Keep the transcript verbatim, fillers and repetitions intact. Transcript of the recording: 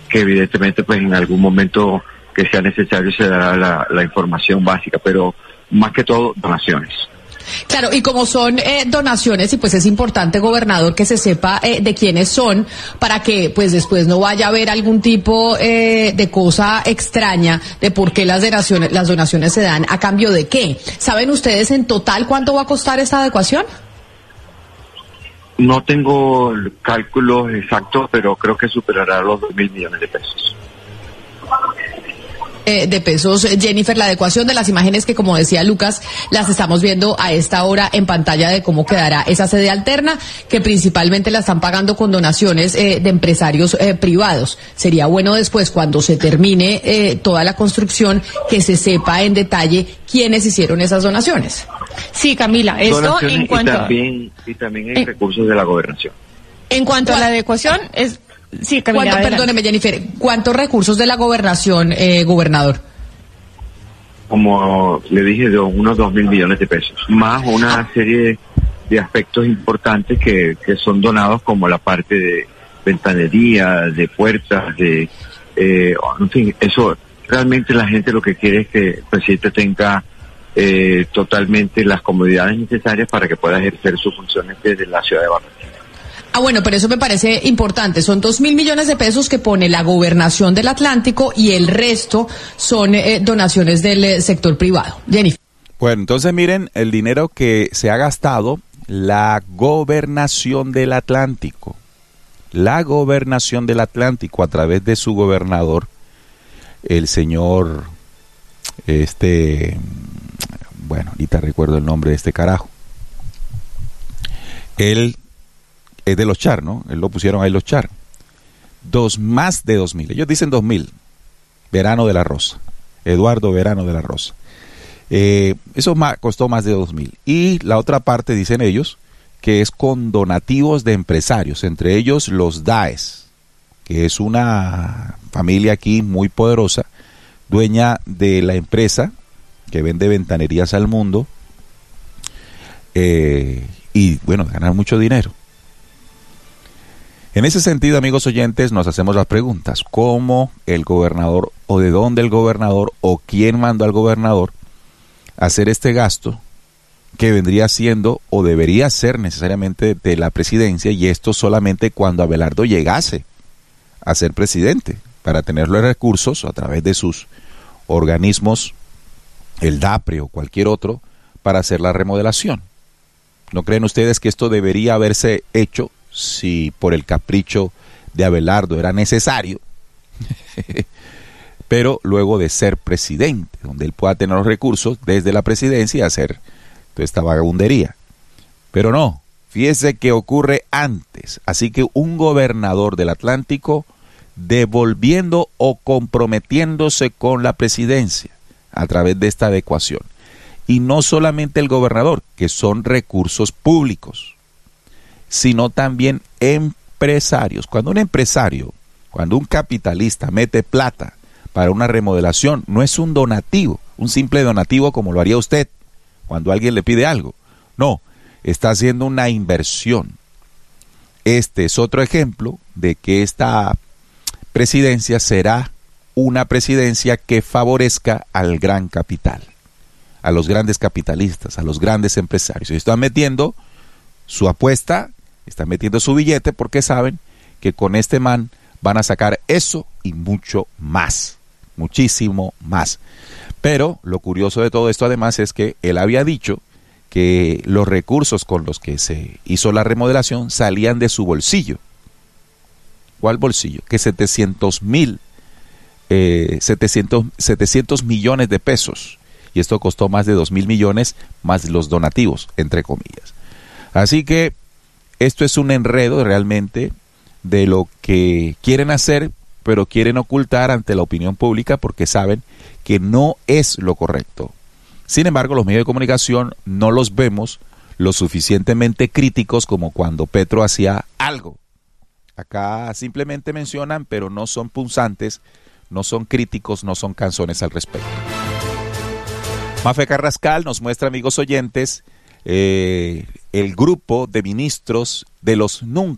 que evidentemente pues en algún momento que sea necesario se dará la, la información básica, pero más que todo donaciones. Claro, y como son eh, donaciones, y pues es importante, gobernador, que se sepa eh, de quiénes son, para que pues después no vaya a haber algún tipo eh, de cosa extraña de por qué las donaciones, las donaciones se dan a cambio de qué. ¿Saben ustedes en total cuánto va a costar esta adecuación? No tengo cálculos exactos, pero creo que superará los dos mil millones de pesos. Eh, de pesos. Jennifer, la adecuación de las imágenes que, como decía Lucas, las estamos viendo a esta hora en pantalla de cómo quedará esa sede alterna, que principalmente la están pagando con donaciones eh, de empresarios eh, privados. Sería bueno después, cuando se termine eh, toda la construcción, que se sepa en detalle quiénes hicieron esas donaciones. Sí, Camila, esto donaciones en cuanto y también, y también hay en, recursos de la gobernación. En cuanto a la adecuación, es... Sí, Camila, ¿Cuánto, perdóneme, Jennifer, ¿cuántos recursos de la gobernación, eh, gobernador? Como le dije, de unos dos mil millones de pesos, más una serie de aspectos importantes que, que son donados, como la parte de ventanería, de puertas, de, eh, en fin, eso, realmente la gente lo que quiere es que el presidente tenga eh, totalmente las comodidades necesarias para que pueda ejercer sus funciones desde la ciudad de Barranquilla. Ah, bueno, pero eso me parece importante. Son dos mil millones de pesos que pone la gobernación del Atlántico y el resto son eh, donaciones del eh, sector privado. Jennifer. Bueno, entonces miren el dinero que se ha gastado la gobernación del Atlántico. La gobernación del Atlántico a través de su gobernador, el señor, este, bueno, ahorita recuerdo el nombre de este carajo. Él es de los Char, ¿no? Él lo pusieron ahí los Char. Dos, más de dos mil. Ellos dicen dos mil. Verano de la Rosa. Eduardo Verano de la Rosa. Eh, eso más, costó más de dos mil. Y la otra parte, dicen ellos, que es con donativos de empresarios, entre ellos los Daes, que es una familia aquí muy poderosa, dueña de la empresa que vende ventanerías al mundo, eh, y bueno, ganar mucho dinero. En ese sentido, amigos oyentes, nos hacemos las preguntas: ¿cómo el gobernador, o de dónde el gobernador, o quién mandó al gobernador a hacer este gasto que vendría siendo o debería ser necesariamente de la presidencia, y esto solamente cuando Abelardo llegase a ser presidente, para tener los recursos a través de sus organismos, el DAPRE o cualquier otro, para hacer la remodelación? ¿No creen ustedes que esto debería haberse hecho si por el capricho de Abelardo era necesario, pero luego de ser presidente, donde él pueda tener los recursos desde la presidencia y hacer toda esta vagabundería? Pero no, fíjese que ocurre antes. Así que un gobernador del Atlántico devolviendo o comprometiéndose con la presidencia a través de esta adecuación. Y no solamente el gobernador, que son recursos públicos, sino también empresarios. Cuando un empresario, cuando un capitalista mete plata para una remodelación, no es un donativo, un simple donativo como lo haría usted cuando alguien le pide algo. No, está haciendo una inversión. Este es otro ejemplo de que esta presidencia será una presidencia que favorezca al gran capital, a los grandes capitalistas, a los grandes empresarios. Y están metiendo su apuesta, están metiendo su billete, porque saben que con este man van a sacar eso y mucho más, muchísimo más. Pero lo curioso de todo esto además es que él había dicho que los recursos con los que se hizo la remodelación salían de su bolsillo. ¿Cuál bolsillo? Que setecientos mil, eh, setecientos, setecientos millones de pesos. Y esto costó más de dos mil millones, más los donativos, entre comillas. Así que esto es un enredo realmente de lo que quieren hacer, pero quieren ocultar ante la opinión pública porque saben que no es lo correcto. Sin embargo, los medios de comunicación no los vemos lo suficientemente críticos como cuando Petro hacía algo. Acá simplemente mencionan, pero no son punzantes, no son críticos, no son canzones al respecto. Mafe Carrascal nos muestra, amigos oyentes, eh, el grupo de ministros de los nunca